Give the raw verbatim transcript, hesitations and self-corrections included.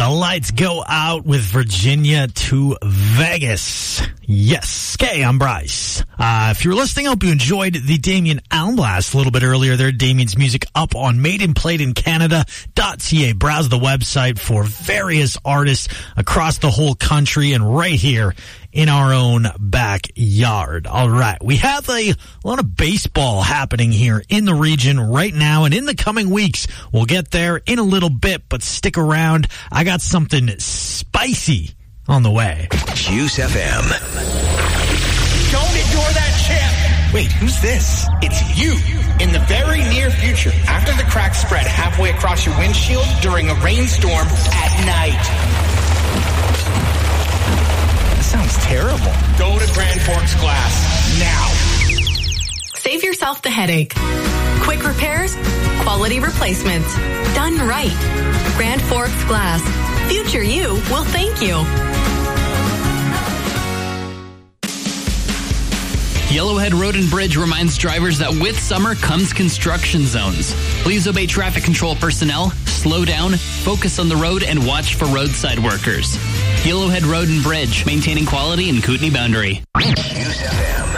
The lights go out with Virginia to Vegas. Yes. Okay, I'm Bryce. Uh, if you're listening, I hope you enjoyed the Damien Almblast a little bit earlier there. Damien's music up on made and played in Canada dot c a. Browse the website for various artists across the whole country and right here in our own backyard. All right. We have a lot of baseball happening here in the region right now and in the coming weeks. We'll get there in a little bit, but stick around. I got something spicy on the way. Juice F M. Don't ignore that chip. Wait, who's this? It's you. In the very near future, after the cracks spread halfway across your windshield during a rainstorm at night. That sounds terrible. Go to Grand Forks Glass now. Save yourself the headache. Quick repairs, quality replacements. Done right. Grand Forks Glass. Future you will thank you. Yellowhead Road and Bridge reminds drivers that with summer comes construction zones. Please obey traffic control personnel, slow down, focus on the road, and watch for roadside workers. Yellowhead Road and Bridge, maintaining quality in Kootenay Boundary. Juice F M.